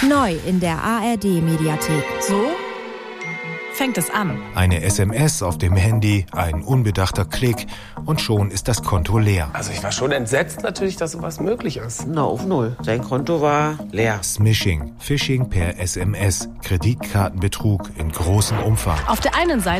Neu in der ARD-Mediathek. So fängt es an. Eine SMS auf dem Handy, ein unbedachter Klick und schon ist das Konto leer. Also ich war schon entsetzt natürlich, dass sowas möglich ist. Na, auf null. Sein Konto war leer. Smishing, Phishing per SMS, Kreditkartenbetrug in großem Umfang. Auf der einen Seite